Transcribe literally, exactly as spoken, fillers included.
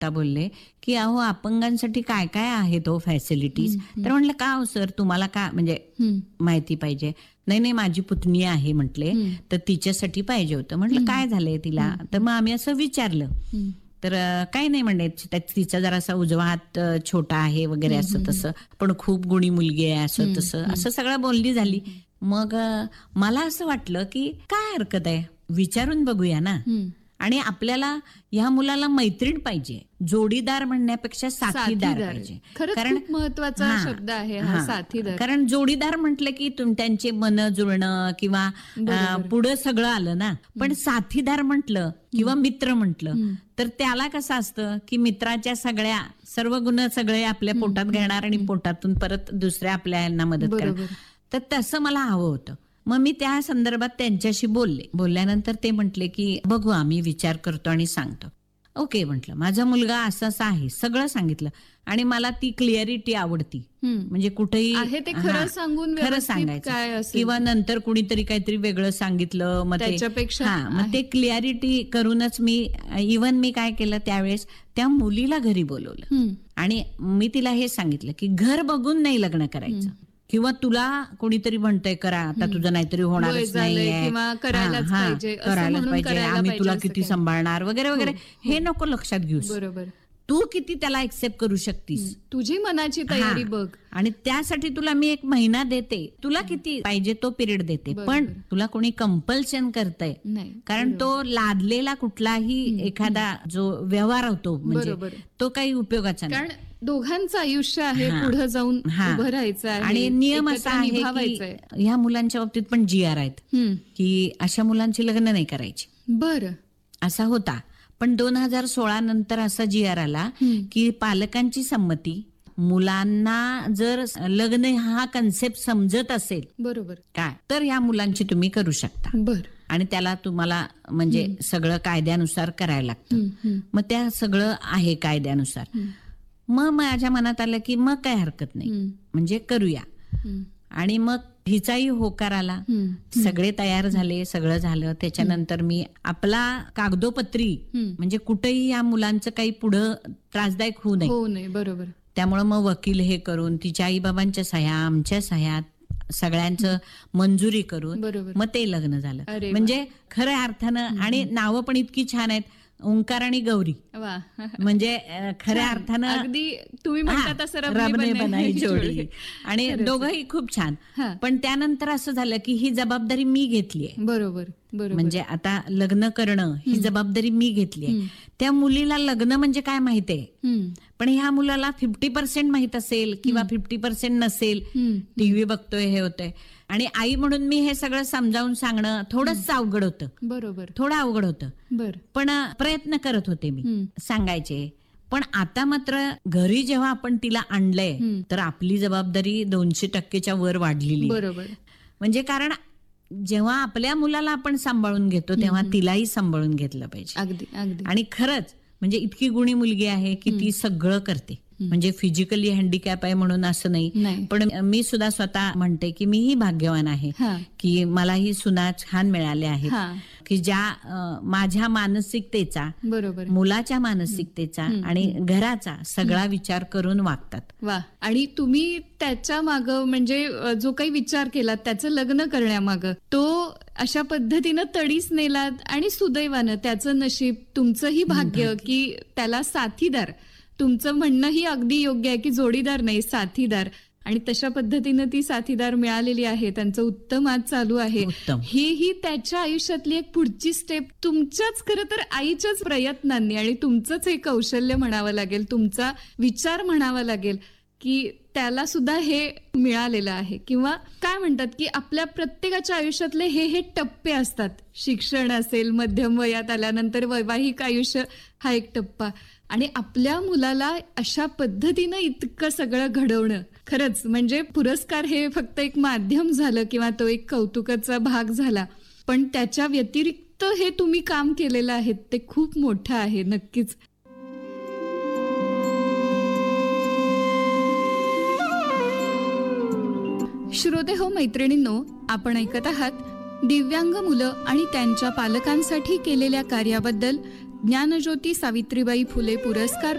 बघता बोलले की अहो अपंगांसाठी काय काय आहेत हो फॅसिलिटीज. तर म्हटलं का हो सर, तुम्हाला का म्हणजे माहिती पाहिजे? नाही नाही माझी पुतणी आहे म्हटले, तर तिच्यासाठी पाहिजे होतं. म्हटलं काय झालंय तिला? तर मग आम्ही असं विचारलं, तर काही नाही म्हणले, तिचा जरासा उजवा हात छोटा आहे वगैरे असं तसं, पण खूप गुणी मुलगी आहे असं तसं असं सगळं बोलणी झाली. मग मला असं वाटलं की काय हरकत आहे, विचारून बघूया ना. आणि आपल्याला ह्या मुलाला मैत्रीण पाहिजे, जोडीदार म्हणण्यापेक्षा साथीदार पाहिजे. कारण महत्वाचा शब्द आहे हा साथीदार. कारण जोडीदार म्हटलं की त्यांचे मन जुळणं किंवा पुढं सगळं आलं ना. पण साथीदार म्हटलं किंवा मित्र म्हटलं तर त्याला कसं असतं की मित्राच्या सगळ्या सर्व गुण सगळे आपल्या पोटात घेणार आणि पोटातून परत दुसऱ्या आपल्या यांना मदत करणार. तर तसं मला हवं होतं. मग मी त्या संदर्भात त्यांच्याशी बोलले. बोलल्यानंतर ते म्हटले की बघू, आम्ही विचार करतो आणि सांगतो. ओके म्हटलं, माझा मुलगा असं असं आहे, सगळं सांगितलं. आणि मला ती क्लिअरिटी आवडती, म्हणजे कुठेही खरं सांगून खरं सांगायचं किंवा नंतर कुणीतरी काहीतरी वेगळं सांगितलं मग त्याच्यापेक्षा मग ते क्लिअरिटी करूनच मी इव्हन मी काय केलं त्यावेळेस त्या मुलीला घरी बोलवलं आणि मी तिला हे सांगितलं की घर बघून नाही लग्न करायचं किंवा तुला कोणीतरी म्हणतंय करा आता तुझं नाहीतरी होणारच नाहीये, करायलाच पाहिजे, आम्ही तुला किती सांभाळणार वगैरे वगैरे, हे नको लक्षात घेऊस. बरोबर, तू किती त्याला एक्सेप्ट करू शकतीस, तुझी मनाची तयारी बघ. आणि त्यासाठी तुला मी एक महिना देते, तुला किती पाहिजे तो पिरियड देते, पण तुला कोणी कंपल्शन करतंय कारण तो लादलेला कुठलाही एखादा जो व्यवहार होतो म्हणजे तो काही उपयोगाचा नाही. कारण दोघांचं आयुष्य आहे, पुढे जाऊन उभं राहायचं आहे. आणि नियम असा आहे की ह्या मुलांच्या बाबतीत पण जी आर आहेत की अशा मुलांची लग्न नाही करायची. बरं, असा होता. पण दोन हजार सोळा नंतर असा जी आर आला की पालकांची संमती, मुलांना जर लग्न हा कन्सेप्ट समजत असेल बरोबर काय, तर ह्या मुलांची तुम्ही करू शकता. बर, आणि त्याला तुम्हाला म्हणजे सगळं कायद्यानुसार करायला लागतं. मग त्या सगळं आहे कायद्यानुसार. मग माझ्या मनात आलं की मग काय हरकत नाही, म्हणजे करूया. आणि मग हिचाही होकार आला, सगळे तयार झाले, सगळं झालं. त्याच्यानंतर मी आपला कागदोपत्री म्हणजे कुठेही या मुलांचं काही पुढं त्रासदायक होऊ नये. बरोबर, त्यामुळे मग वकील हे करून तिच्या आई बाबांच्या सह्या, आमच्या सह्या, सगळ्यांचं मंजुरी करून मग ते लग्न झालं. म्हणजे खऱ्या अर्थानं, आणि नावं पण इतकी छान आहेत, ओंकार आणि गौरी. म्हणजे खऱ्या अर्थानं अगदी तुम्ही म्हणता तसं रबने बनाई जोडी. आणि दोघंही खूप छान. पण त्यानंतर असं झालं की ही जबाबदारी मी घेतलीये. बरोबर, म्हणजे आता लग्न करणं ही जबाबदारी मी घेतलीये. त्या मुलीला लग्न म्हणजे काय माहितीये, पण ह्या मुलाला फिफ्टी पर्सेंट माहित असेल किंवा फिफ्टी पर्सेंट नसेल, टीव्ही बघतोय हे होतंय. आणि आई म्हणून मी हे सगळं समजावून सांगणं थोडंच अवघड होतं. बरोबर, थोडं अवघड होतं. बर, पण प्रयत्न करत होते मी सांगायचे. पण आता मात्र घरी जेव्हा आपण तिला आणलंय तर आपली जबाबदारी दोनशे टक्केच्या वर वाढलेली. बरोबर, म्हणजे कारण जेव्हा आपल्या मुलाला आपण सांभाळून घेतो तेव्हा तिलाही सांभाळून घेतलं पाहिजे. अगदी अगदी. आणि खरंच म्हणजे इतकी गुणी मुलगी आहे की ती सगळं करते. म्हणजे फिजिकली हँडिकॅप आहे म्हणून असं नाही, पण मी सुद्धा स्वतः म्हणते की मीही भाग्यवान आहे की मलाही सुना छान मिळाल्या आहेत की ज्या माझ्या मानसिकतेचा, बरोबर, मुलाच्या मानसिकतेचा आणि घराचा सगळा विचार करून वागतात. वा. आणि तुम्ही त्याच्या मागं म्हणजे जो काही विचार केला त्याचं लग्न करण्यामागं, तो अशा पद्धतीनं तडीस नेलात आणि सुदैवानं त्याचं नशीब, तुमचंही भाग्य की त्याला साथीदार. तुमचं म्हणणंही अगदी योग्य आहे की जोडीदार नाही, साथीदार. आणि तशा पद्धतीनं ती साथीदार मिळालेली आहे, त्यांचं उत्तम आज चालू आहे. ही ही त्याच्या आयुष्यातली एक पुढची स्टेप तुमच्याच खरं तर आईच्याच प्रयत्नांनी आणि तुमचंच हे कौशल्य म्हणावं लागेल, तुमचा विचार म्हणावा लागेल की त्याला सुद्धा हे मिळालेलं आहे. किंवा काय म्हणतात की आपल्या प्रत्येकाच्या आयुष्यातले हे हे टप्पे असतात. शिक्षण असेल, मध्यम वयात आल्यानंतर वैवाहिक आयुष्य हा एक टप्पा, आणि आपल्या मुलाला अशा पद्धतीनं इतकं सगळं घडवणं खरंच म्हणजे पुरस्कार हे फक्त एक माध्यम झालं किंवा तो एक कौतुकाचा भाग झाला, पण त्याच्या व्यतिरिक्त हे तुम्ही काम केलेलं आहे ते खूप मोठं आहे. नक्कीच. श्रोते हो, मैत्रिणींनो, आपण ऐकत आहात दिव्यांग मुलं आणि त्यांच्या पालकांसाठी केलेल्या कार्याबद्दल ज्ञानज्योती सावित्रीबाई फुले पुरस्कार